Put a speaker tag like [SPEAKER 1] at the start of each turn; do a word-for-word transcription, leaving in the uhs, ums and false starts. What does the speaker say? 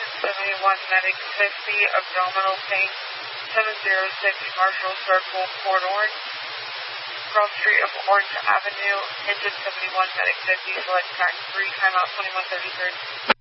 [SPEAKER 1] seventy-one Medic fifty, abdominal pain, seven zero six Marshall Circle, Port Orange. Cross Street of Orange Avenue, engine seventy-one Medic fifty, select track three, timeout twenty-one thirty-three.